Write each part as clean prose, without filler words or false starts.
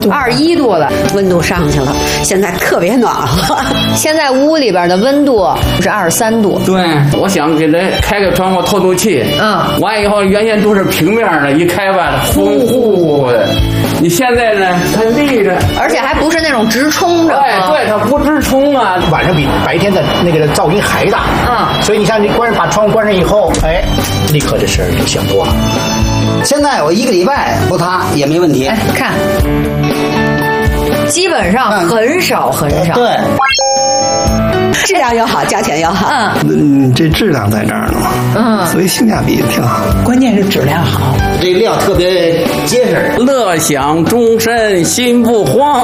21度了， 温度上去了，现在特别暖和。 现在屋里边的温度是23度。 对，我想给它开个窗户透透气。完以后原先都是平面的，一开吧，呼呼的。你现在呢，它立着， 而且还不是那种直冲着。 对，它不直冲啊。 晚上比白天的那个噪音还大。所以你像你把窗户关上以后，立刻这事儿就想多了。 现在我1个礼拜不擦也没问题。 看，基本上很少。 对， 质量又好，价钱又好。 这质量在这儿呢嘛。所以性价比挺好。 关键是质量好， 这料特别结实。 乐享终身心不慌。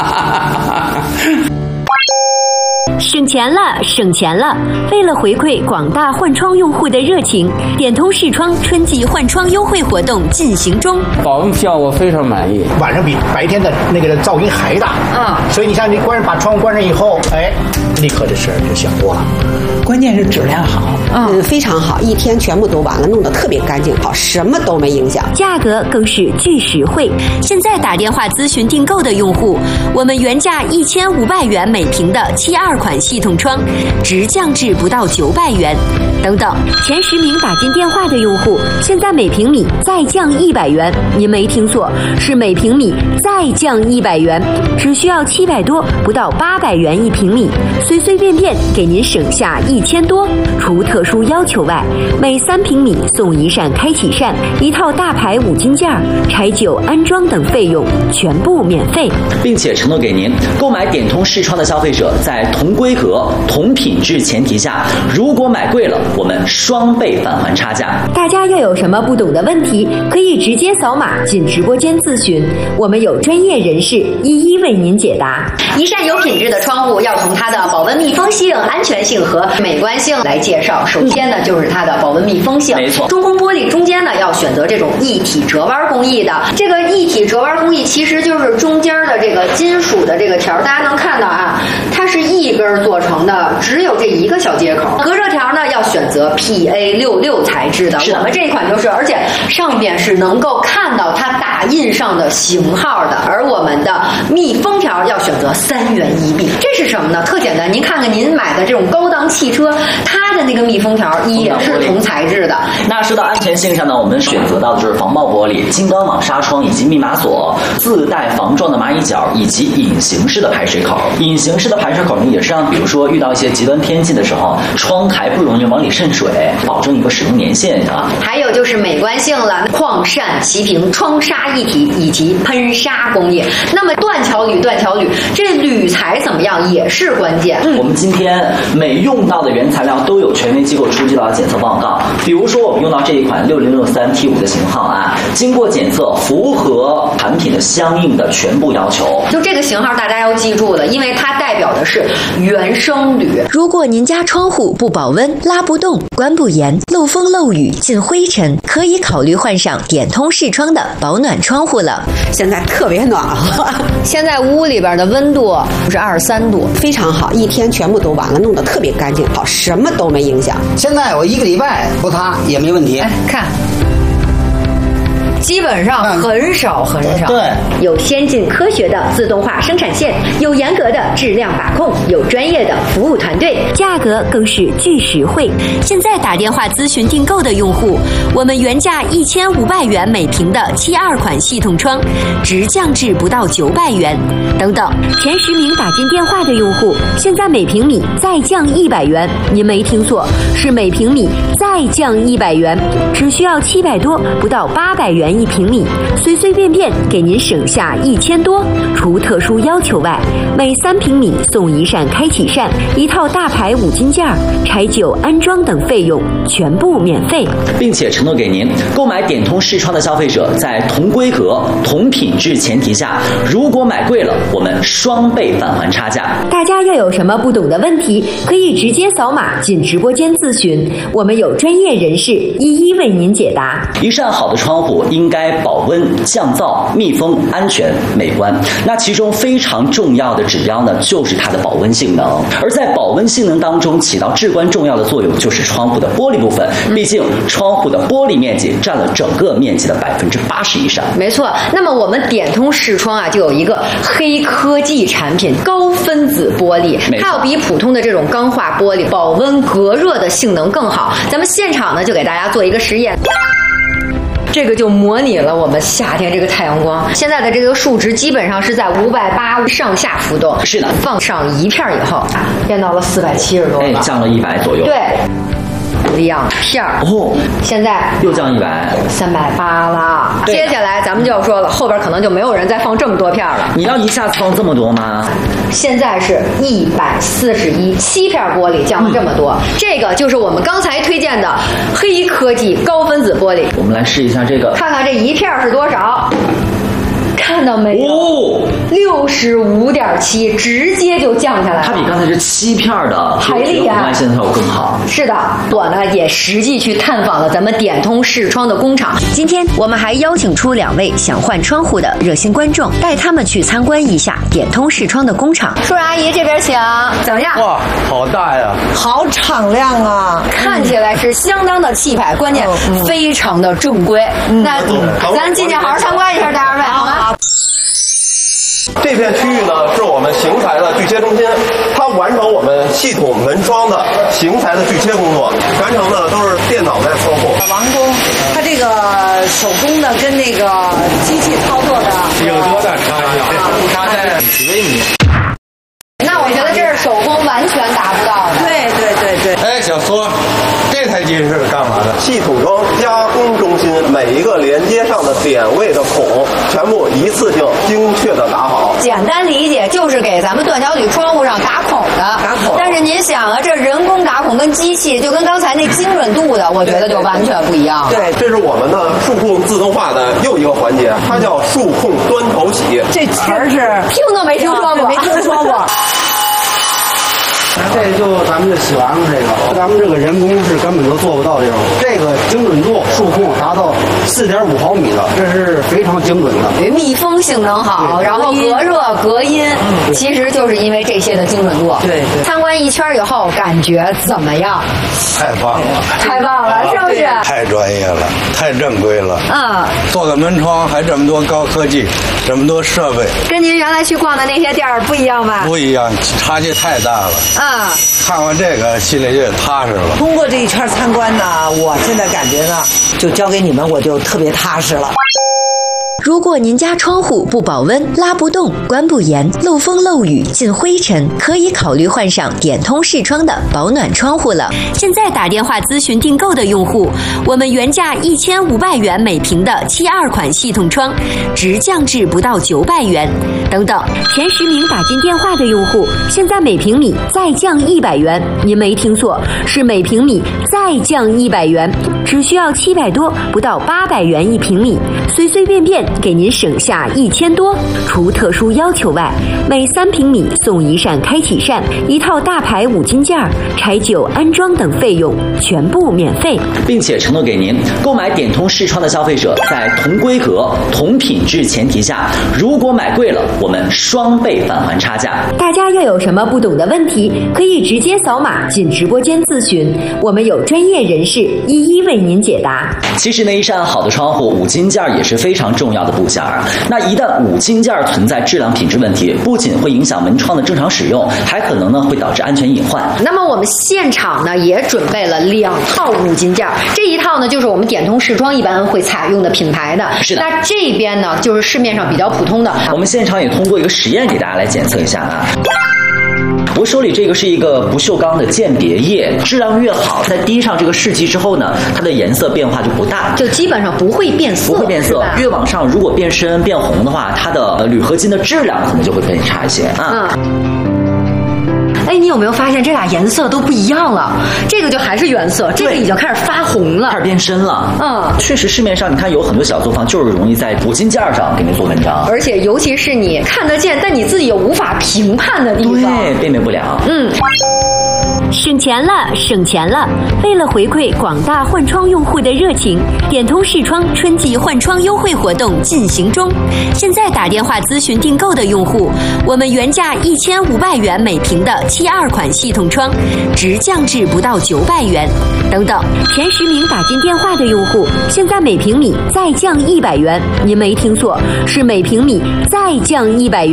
省钱了！为了回馈广大换窗用户的热情，点通视窗春季换窗优惠活动进行中。 保温效果非常满意， 晚上比白天的那个噪音还大。所以你像你把窗户关上以后，立刻这事儿就想多了。 关键是质量好。 非常好，一天全部都完了，弄得特别干净，好，什么都没影响。 价格更是巨实惠。现在打电话咨询订购的用户，我们原价1500元每平的72款系统窗，直降至不到900元。等等，前10名打进电话的用户，现在每平米再降100元。您没听错，是每平米再降100元，只需要700多，不到800元一平米，随随便便给您省下1000多。除特殊要求外，每3平米送1扇开启扇、1套大牌5金件、拆旧安装等费用全部免费， 并且承诺给您购买点通视窗的消费者，在同规格、同品质前提下，如果买贵了，我们双倍返还差价。 大家要有什么不懂的问题，可以直接扫码进直播间咨询，我们有专业人士一一为您解答。 一扇有品质的窗户要从它的保温密封性、安全性和美观性来介绍。首先呢，就是它的保温密封性。 没错， 中空玻璃中间呢要选择这种一体折弯工艺的。这个一体折弯工艺其实就是中间的这个金属的这个条，大家能看到啊，它是一根做成的，只有这一个小接口。隔热条呢要选择 PA66 材质的，我们这一款就是，而且上边是能够看到它打印上的型号的。而我们的密封条要选择3元1密，这是什么呢？特简单，您看看您买的这种高档汽车，它的那个密封条也是同材质的。 那说到安全性上呢，我们选择到的就是防爆玻璃、金刚网纱窗以及密码锁，自带防撞的蚂蚁脚以及隐形式的排水口。隐形式的排水口呢，也是让比如说遇到一些极端天气的时候，窗台不容易往里渗水，保证一个使用年限啊。 还有就是美观性了，框扇齐平、窗纱一体以及喷砂工艺。那么断桥铝，这铝材怎么样也是关键。 我们今天每用到的原材料都有权威机构出具到检测报告。比如说我们用到这一款6063 T5 的型号啊，经过检测符合产品的相应的全部要求。 就这个型号大家要记住了，因为它代表的是原生铝。 如果您家窗户不保温、拉不动、关不严、漏风漏雨、进灰尘，可以考虑换上点通视窗的保暖窗户了。 现在特别暖和， 现在屋里边的温度是23度， 非常好，一天全部都完了，弄得特别干净，好，什么都没影响。 现在我1个礼拜不擦也没问题。 看，基本上很少。 对， 有先进科学的自动化生产线，有严格的质量把控，有专业的服务团队，价格更是巨实惠。现在打电话咨询订购的用户，我们原价1500元每平的72款系统窗，直降至不到900元。等等，前10名打进电话的用户，现在每平米再降100元。您没听错，是每平米再降100元，只需要700多，不到800元一平米，随随便便给您省下1000多。除特殊要求外，每3平米送1扇开启扇、1套大牌5金件、拆旧安装等费用全部免费， 并且承诺给您购买点通视窗的消费者，在同规格、同品质前提下，如果买贵了，我们双倍返还差价。 大家要有什么不懂的问题，可以直接扫码进直播间咨询，我们有专业人士一一为您解答。 一扇好的窗户应应该保温、降噪、密封、安全、美观。那其中非常重要的指标呢，就是它的保温性能。而在保温性能当中起到至关重要的作用，就是窗户的玻璃部分。毕竟窗户的玻璃面积占了整个面积的80%以上。 没错。那么我们点通视窗啊，就有一个黑科技产品高分子玻璃，它要比普通的这种钢化玻璃保温隔热的性能更好。咱们现场呢就给大家做一个实验。这个就模拟了我们夏天这个太阳光，现在的这个数值基本上是在580上下浮动。 是的， 放上一片以后，变到了470多， 降了100左右。 对。2片哦， 现在又降100，380 了。接下来咱们就要说了，后边可能就没有人再放这么多片了。 你要一下子放这么多吗？ 现在是141，7片玻璃降了这么多。这个就是我们刚才推荐的黑科技高分子玻璃。 我们来试一下这个， 看看这一片是多少。看到没有？65.7，直接就降下来了。 它比刚才这7片的还厉害， 红外线效果更好。 是的，我呢也实际去探访了咱们点通视窗的工厂。 今天我们还邀请出2位想换窗户的热心观众，带他们去参观一下点通视窗的工厂。 叔叔阿姨这边请，怎么样？ 哇，好大呀， 好敞亮啊， 看起来是相当的气派，关键非常的正规。那咱进去好好参观一下，大家好吗？ 这片区域呢是我们型材的锯切中心，它完成我们系统门窗的型材的锯切工作，全程呢都是电脑在操控。 王工，它这个手工的跟那个机器操作的有多大差异？差在几微米。 那我觉得这是手工完全达不到的。 对。 哎，小苏，这台机是干嘛的？系统装加工中心，每一个连接上的点位的孔，全部一次性精确的打好。 简单理解就是给咱们断桥铝窗户上打孔的。 打孔。 但是您想啊，这人工打孔跟机器，就跟刚才那精准度的，我觉得就完全不一样了。 对，这是我们的数控自动化的又一个环节，它叫数控端头洗。 这词儿是听都没听说过， 没听说过。 这就咱们就洗完了，咱们这个人工是根本都做不到这种，这个精准度数控达到4.5毫米了，这是非常精准的。 密封性能好，然后隔热隔音，其实就是因为这些的精准度。 对。 参观一圈以后，感觉怎么样？ 太棒了！ 太棒了，是不是？ 太专业了，太正规了。做个门窗还这么多高科技，这么多设备， 跟您原来去逛的那些店儿不一样吧？ 不一样，差距太大了。看完这个心里就踏实了。 通过这一圈参观呢，我现在感觉呢，就交给你们，我就特别踏实了。 如果您家窗户不保温、拉不动、关不严、漏风漏雨、进灰尘，可以考虑换上点通视窗的保暖窗户了。现在打电话咨询订购的用户，我们原价1500元每平的72款系统窗，直降至不到900元。等等，前10名打进电话的用户，现在每平米再降100元。您没听错，是每平米再降100元，只需要700多，不到800元1平米，随随便便给您省下1000多。除特殊要求外，每3平米送1扇开启扇，1套大牌5金件，柴酒、安装等费用全部免费， 并且承诺给您购买点通视窗的消费者，在同规格、同品质前提下，如果买贵了，我们双倍返还差价。 大家要有什么不懂的问题，可以直接扫码进直播间咨询，我们有专业人士一一为您解答。 其实呢，一扇好的窗户5金件也是非常重要的部件啊。那一旦5金件存在质量品质问题，不仅会影响门窗的正常使用，还可能呢会导致安全隐患。 那么我们现场呢也准备了2套5金件，这一套呢就是我们点通视窗一般会采用的品牌的。 是的。 那这边呢就是市面上比较普通的。 我们现场也通过一个实验给大家来检测一下啊。我手里这个是一个不锈钢的鉴别液，质量越好，在滴上这个试剂之后呢，它的颜色变化就不大， 就基本上不会变色， 不会变色。越往上如果变深变红的话，它的铝合金的质量可能就会更差一些啊。 哎，你有没有发现这俩颜色都不一样了？这个就还是原色，这个已经开始发红了， 开始变深了。确实市面上你看有很多小作坊就是容易在5金件上给你做文章， 而且尤其是你看得见，但你自己又无法评判的地方， 对，辨别不了。 省钱了，省钱了！为了回馈广大换窗用户的热情，点通视窗春季换窗优惠活动进行中。现在打电话咨询订购的用户，我们原价1500元每平的72款系统窗，直降至不到900元。等等，前10名打进电话的用户，现在每平米再降100元。您没听错，是每平米再降100元。